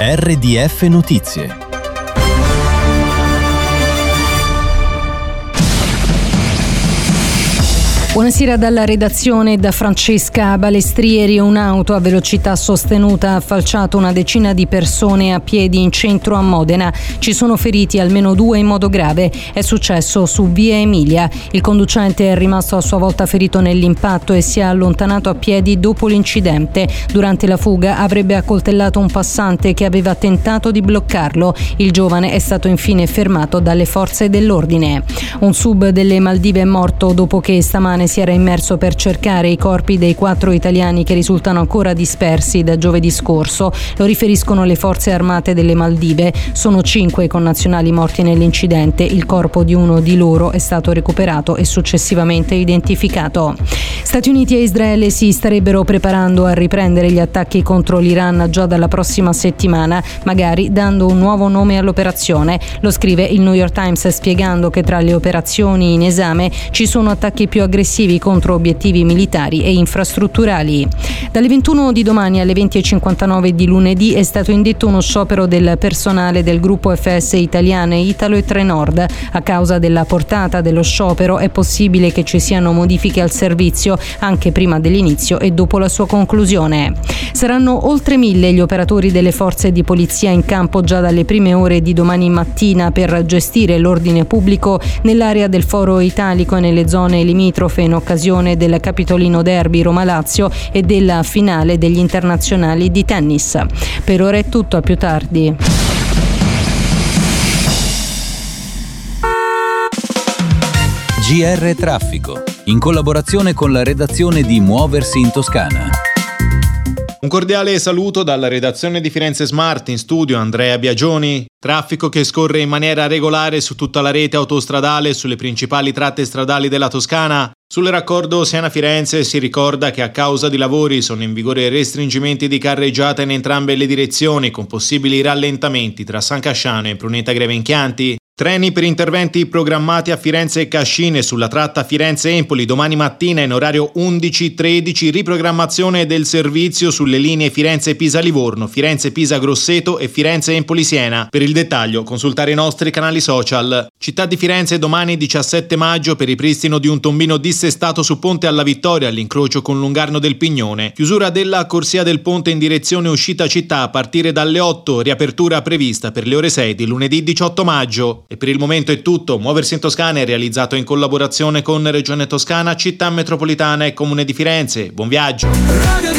RDF Notizie. Buonasera dalla redazione, da Francesca Balestrieri. Un'auto a velocità sostenuta ha falciato una decina di persone a piedi in centro a Modena. Ci sono feriti almeno 2 in modo grave. È successo su via Emilia. Il conducente è rimasto a sua volta ferito nell'impatto e si è allontanato a piedi dopo l'incidente. Durante la fuga avrebbe accoltellato un passante che aveva tentato di bloccarlo. Il giovane è stato infine fermato dalle forze dell'ordine. Un sub delle Maldive è morto dopo che stamane si era immerso per cercare i corpi dei 4 italiani che risultano ancora dispersi da giovedì scorso. Lo riferiscono le forze armate delle Maldive. Sono 5 connazionali morti nell'incidente. Il corpo di uno di loro è stato recuperato e successivamente identificato. Stati Uniti e Israele si starebbero preparando a riprendere gli attacchi contro l'Iran già dalla prossima settimana, magari dando un nuovo nome all'operazione. Lo scrive il New York Times, spiegando che tra le operazioni in esame ci sono attacchi più aggressivi contro obiettivi militari e infrastrutturali. Dalle 21 di domani alle 20:59 di lunedì è stato indetto uno sciopero del personale del gruppo FS Italiane, Italo e Trenord. A causa della portata dello sciopero è possibile che ci siano modifiche al servizio anche prima dell'inizio e dopo la sua conclusione. Saranno oltre 1000 gli operatori delle forze di polizia in campo già dalle prime ore di domani mattina per gestire l'ordine pubblico nell'area del Foro Italico e nelle zone limitrofe in occasione del Capitolino Derby Roma-Lazio e della finale degli internazionali di tennis. Per ora è tutto, a più tardi. GR Traffico, in collaborazione con la redazione di Muoversi in Toscana. Un cordiale saluto dalla redazione di Firenze Smart, in studio Andrea Biagioni. Traffico che scorre in maniera regolare su tutta la rete autostradale e sulle principali tratte stradali della Toscana. Sul raccordo Siena-Firenze si ricorda che a causa di lavori sono in vigore restringimenti di carreggiata in entrambe le direzioni, con possibili rallentamenti tra San Casciano e Pruneta Greve in Chianti. Treni per interventi programmati a Firenze e Cascine sulla tratta Firenze-Empoli domani mattina in orario 11:13, riprogrammazione del servizio sulle linee Firenze-Pisa-Livorno, Firenze-Pisa-Grosseto e Firenze-Empoli-Siena. Per il dettaglio consultare i nostri canali social. Città di Firenze domani 17 maggio per ripristino di un tombino dissestato su Ponte alla Vittoria all'incrocio con Lungarno del Pignone. Chiusura della corsia del ponte in direzione uscita città a partire dalle 8, riapertura prevista per le ore 6 di lunedì 18 maggio. E per il momento è tutto. Muoversi in Toscana è realizzato in collaborazione con Regione Toscana, Città Metropolitana e Comune di Firenze. Buon viaggio!